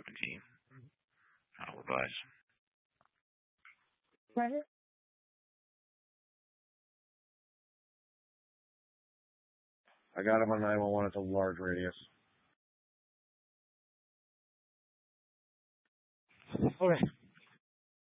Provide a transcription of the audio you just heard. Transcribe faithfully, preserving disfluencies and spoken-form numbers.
seventeen. I'll advise. Roger. I got him on nine one one. It's a large radius. Okay.